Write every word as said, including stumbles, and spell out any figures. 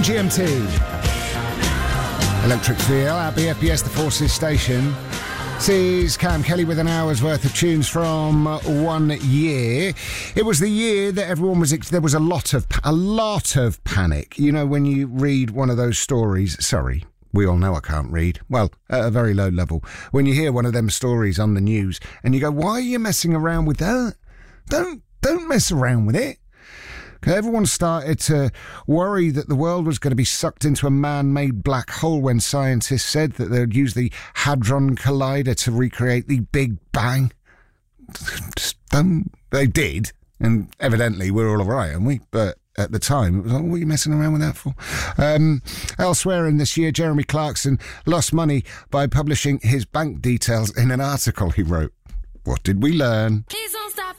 seven G M T. Electric Feel at B F B S, the Forces station. This is Cam Kelly with an hour's worth of tunes from one year. It was the year that everyone was... There was a lot of a lot of panic. You know, when you read one of those stories... Sorry, we all know I can't read. Well, at a very low level. When you hear one of them stories on the news and you go, why are you messing around with that? Don't, don't mess around with it. Everyone started to worry that the world was going to be sucked into a man-made black hole when scientists said that they'd use the Hadron Collider to recreate the Big Bang. Just don't. They did, and evidently we're all right, aren't we? But at the time, it was like, what are you messing around with that for? Um, elsewhere in this year, Jeremy Clarkson lost money by publishing his bank details in an article he wrote. What did we learn? He's